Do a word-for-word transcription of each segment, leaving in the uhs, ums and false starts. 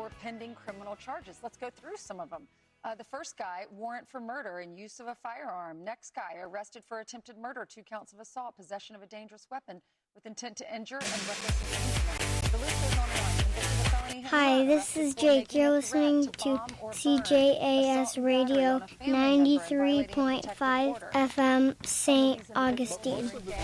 were pending criminal charges. Let's go through some of them. Uh, the first guy, warrant for murder and use of a firearm. Next guy, arrested for attempted murder, two counts of assault, possession of a dangerous weapon with intent to injure, and reckless endangerment. The list goes on and on. Convicted of felony. Hi, this is Jake. You're listening to C J A S Radio ninety-three point five F M, Saint Augustine. Most of the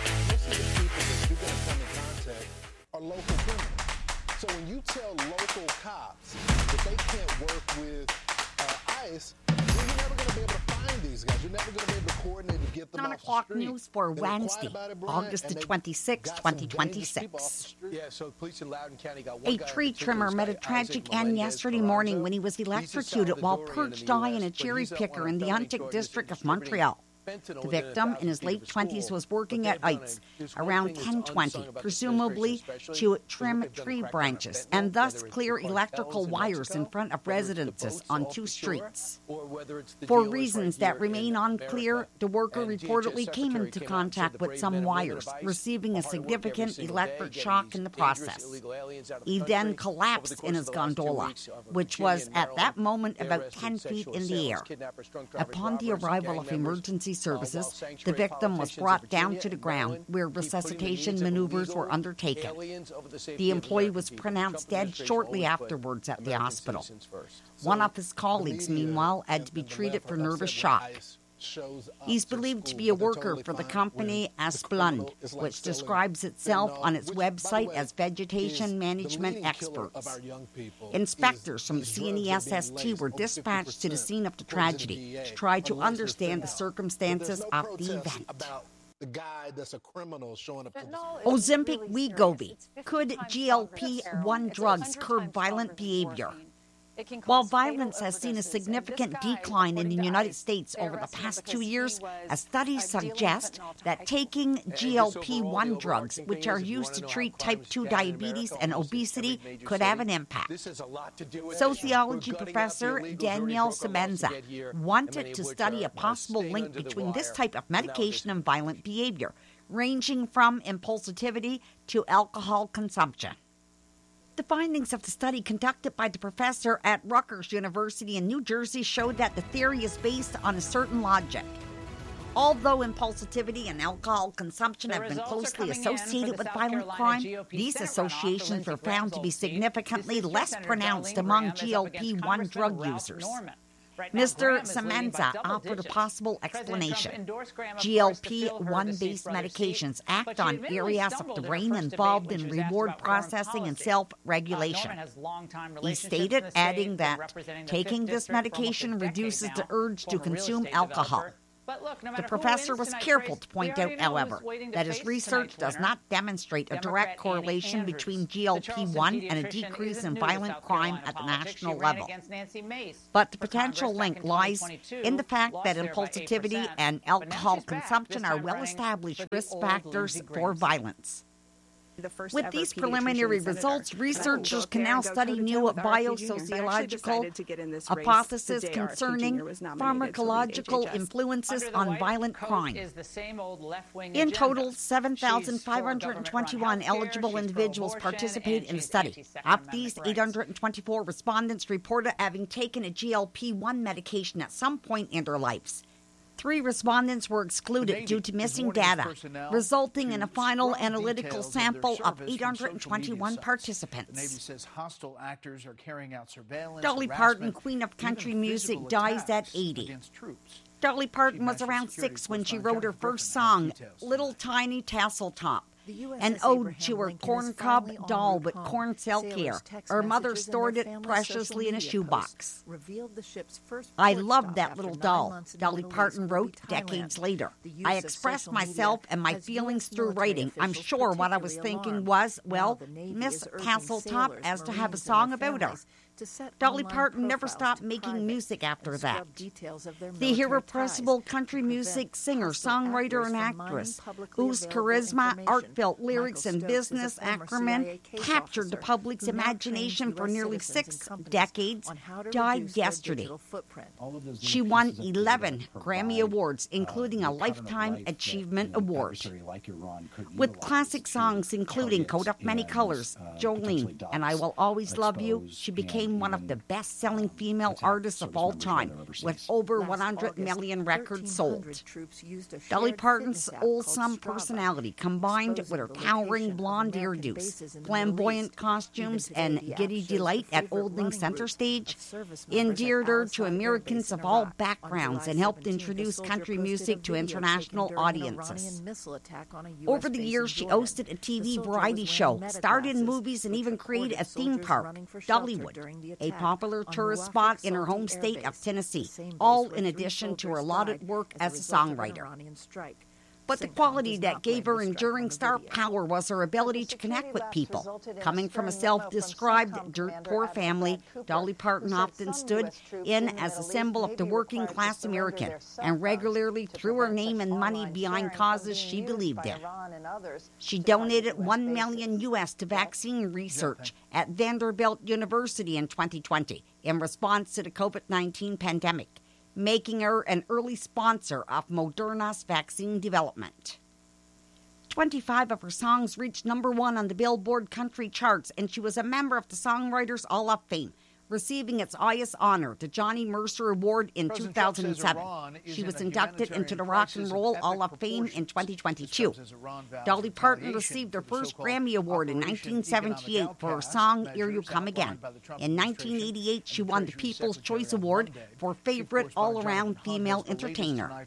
people that you're going to come in contact are local criminals. So when you tell local cops that they can't work with uh, ICE, then you're never going to be able to find these guys. You're never going to be able to coordinate to get them nine off the o'clock street. news for And they're Wednesday, quiet about it, Brian, August and the they twenty-sixth, got some twenty dangerous people off the twenty-six. street. Yeah, so police in Loudoun County got one A guy in tree particular, trimmer this met a guy, tragic Isaac end Melendez yesterday Carranzo. morning when he was He's a electrocuted while Salvadorian perched in the high U S, in a but cherry he's up picker on in the felony Huntington charges district for of distributing Montreal. fentanyl The within a victim, in thousand his feet late of a twenties, school. was working What at they've done, Heights and there's one around thing that's ten twenty, unsung about this presumably administration especially, to is trim what they've done tree to crack down on branches fentanyl, and thus whether it's clear the cartels electrical in wires Mexico, in front of whether it's the residences boats on off two the shore, streets. or whether it's the For dealers reasons right that here remain in unclear, America. the worker And D H S reportedly came Secretary into came out and said contact the with brave some men and women wires, of ICE receiving a are hard at work every significant single electric day, shock getting in the these dangerous process. illegal aliens out of He the then country. collapsed Over the in course his of the last two gondola, weeks, over which Virginia was and at that Maryland, moment they about arrested ten feet sexual in the assailants, air. kidnappers, drunk drivers, Upon the robbers, arrival gang of members, emergency uh, services, while the sanctuary victim was politicians in brought down Virginia to the and ground, Maryland where keep putting the resuscitation needs of maneuvers illegal were undertaken. aliens over the safety The of employee American was people. pronounced Trump dead administration shortly always put afterwards at the American hospital. citizens first. One So of his colleagues, the media meanwhile, had and- to be and the treated left for have nervous said shock. when ICE shows up He's to believed to school, be a they're worker totally for the fine company when the Asplund, criminal is, like, which selling describes itself fentanyl, on its which, by the website way, as vegetation is the management leading killer experts. of our young people. Inspectors Is from the these C N E drugs S that are S being T laced were over dispatched to the fifty scene of the percent tragedy D E A to try to are laced with understand the fentanyl. circumstances But there's no of the protest event. about the guy that's a criminal showing up to the Ozempic Wegovy. Could G L P one drugs curb violent behavior? While violence has seen a significant decline in the United States over the past two years, a study suggests that taking G L P one drugs, which are used to treat type two diabetes and obesity, could have an impact. Sociology professor Danielle Semenza wanted to study a possible link between this type of medication and violent behavior, ranging from impulsivity to alcohol consumption. The findings of the study conducted by the professor at Rutgers University in New Jersey showed that the theory is based on a certain logic. Although impulsivity and alcohol consumption have been closely associated with violent crime, these associations were found to be significantly less pronounced among G L P one drug users. Mister Semenza offered a possible explanation. G L P one-based medications act on areas of the brain involved in reward processing and self-regulation. He stated, adding that taking this medication reduces the urge to consume alcohol. The professor was careful to point out, however, that his research does not demonstrate a direct correlation between G L P one and a decrease in violent crime at the national level. But the potential link lies in the fact that impulsivity and alcohol consumption are well-established risk factors for violence. With these preliminary results, researchers can now study new biosociological hypotheses concerning pharmacological influences on violent crime. In total, seven thousand five hundred twenty-one eligible individuals participated in the study. Of these, eight hundred twenty-four respondents reported having taken a G L P one medication at some point in their lives. Three respondents were excluded due to missing data, resulting in a final analytical sample of eight hundred twenty-one participants. The Navy says hostile actors are carrying out surveillance. Dolly Parton, queen of country music, dies at eighty. Dolly Parton was around six when she wrote her first song, Little Tiny Tassel Top, an ode to her corncob doll with corn silk hair. Her mother stored it preciously in a shoebox. I loved that little doll, Dolly Parton wrote decades later. I expressed myself and my feelings through writing. I'm sure what I was thinking was, well, Miss Tasseltop has to have a song about her. Dolly Parton never stopped making music after that. The irrepressible country music singer, songwriter, and actress, whose charisma, heartfelt lyrics, and business acumen captured the public's imagination for nearly six decades, died yesterday. She won eleven Grammy Awards, including a Lifetime Achievement Award. With classic songs including Coat of Many Colors, Jolene, and I Will Always Love You, she became one of the best-selling female artists of all time, with over one hundred million records sold. Dolly Parton's wholesome personality, combined with her towering blonde hairdos, flamboyant costumes, and giddy delight at Olding Center Stage, endeared her to Americans of all backgrounds and helped introduce country music to international audiences. Over the years, she hosted a T V variety show, starred in movies, and even created a theme park, Dollywood, a popular tourist spot in her home state of Tennessee, all in addition to her lauded work as a songwriter. But the quality that gave her enduring star power was her ability to connect with people. Coming from a self-described dirt-poor family, Dolly Parton often stood in as a symbol of the working-class American and regularly threw her name and money behind causes she believed in. She donated one million U S to vaccine research at Vanderbilt University in twenty twenty in response to the COVID nineteen pandemic, making her an early sponsor of Moderna's vaccine development. twenty-five of her songs reached number one on the Billboard country charts, and she was a member of the Songwriters Hall of Fame, receiving its highest honor, the Johnny Mercer Award, in two thousand seven. She was inducted into the Rock and Roll Hall of Fame in twenty twenty-two. Dolly Parton received her first Grammy Award in nineteen seventy-eight for her song Here You Come Again. In nineteen eighty-eight, she won the People's Choice Award for Favorite All-Around Female Entertainer.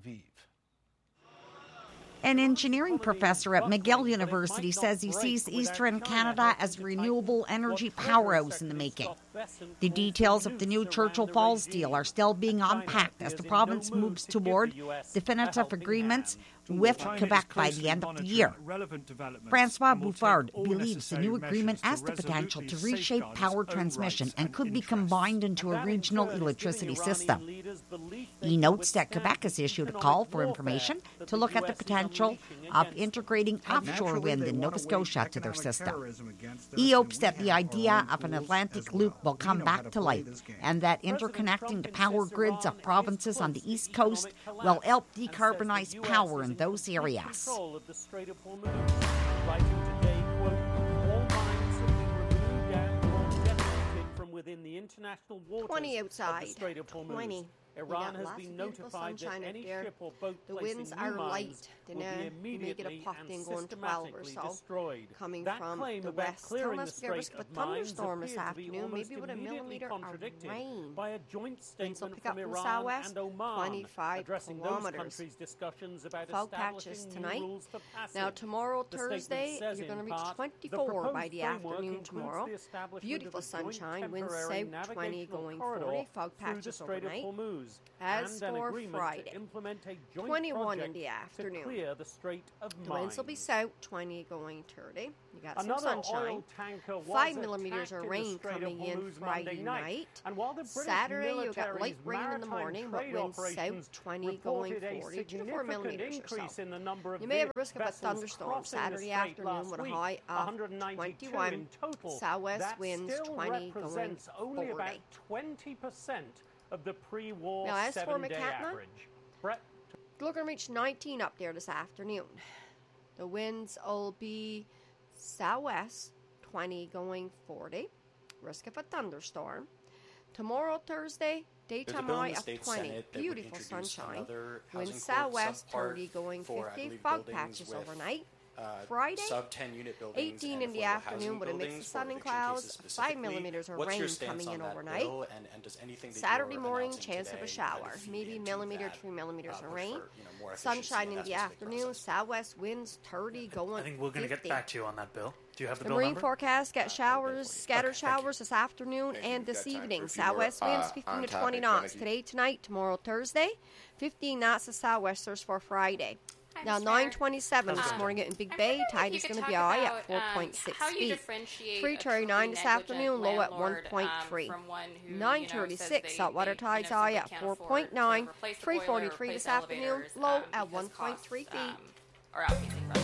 An engineering professor at McGill University says he sees Eastern Canada as a renewable energy powerhouse in the making. The details of the new Churchill Falls deal are still being unpacked as the province moves toward definitive agreements with Quebec by the end of the year. Francois Bouffard believes the new agreement has the potential to reshape power transmission and could be combined into a regional electricity system. He notes that Quebec has issued a call for information to look at the potential of integrating offshore wind in Nova Scotia to their system. He hopes that the idea of an Atlantic loop will come back to life and that interconnecting the power grids of provinces on the East Coast will help decarbonize power in those areas. twenty outside, twenty. Iran has been notified that any ship or boat the winds are light. Will be immediately and systematically destroyed. Coming that from claim the about west, clearing the us give us Strait a of Mines thunderstorm this appears to be afternoon, almost maybe with a immediately millimeter of contradicted rain. by a joint Winds will statement pick up from from Iran southwest, and Oman, twenty-five addressing kilometers. those countries' discussions about Fog establishing patches new tonight. rules for passage. Now tomorrow, The statement Thursday, says you're in going to reach part, twenty-four by the framework afternoon includes tomorrow. the establishment Beautiful of a joint sunshine, winds temporary south twenty navigational going corridor forty, fog through the patches Strait of overnight. Hormuz, As and an for agreement Friday, to implement a joint twenty-one in project the afternoon. to clear the Strait of The winds will be Mines. south twenty going thirty. You got Another some sunshine. oil tanker was Five millimeters attacked of in the rain Strait of coming in Hormuz Friday Monday night. And while the British Saturday, you got military's light rain in the maritime morning, but trade winds operations south twenty going reported a forty, two to four significant millimeters or increase so. in the number of You may have a risk of a vessels thunderstorm crossing the Saturday strait afternoon last with a week, high of one hundred ninety-two twenty-one. in total. Southwest that winds still twenty going represents only about forty. twenty percent of the pre-war Now, as for seven-day McCatna, average. Brett, We're going to reach nineteen up there this afternoon. The winds will be southwest, twenty going forty. Risk of a thunderstorm. Tomorrow, Thursday, daytime high of twenty. Beautiful sunshine. Winds southwest, thirty going fifty. Fog patches overnight. Uh, Friday, sub ten unit buildings eighteen and in the affordable afternoon housing with a mix of buildings sun for and eviction clouds, cases five specifically. millimeters of What's your rain stance coming on in that overnight. bill, and, and does anything that Saturday you're morning, announcing chance of today a shower, kind of feed maybe into millimeter, that, three millimeters uh, of push rain. for, you know, more efficiency Sunshine in that the specific afternoon, process? southwest winds thirty going I think we're going to get fifty. back to you on that, Bill. Do you have the, The bill marine number? forecast got showers, scattered Okay, thank you. showers this afternoon Thank you. and We've this got time evening. for a few more, Southwest winds uh, fifteen on to topic. twenty Go ahead, knots. you- Today, tonight, tomorrow, Thursday. fifteen knots of southwesters for Friday. Now nine twenty-seven this morning in Big Bay. Tide is going to be high at four point six feet. three thirty-nine this afternoon, low at one point three. nine thirty-six, saltwater tides high at four point nine. three forty-three this afternoon, low at one point three feet. Or outpacing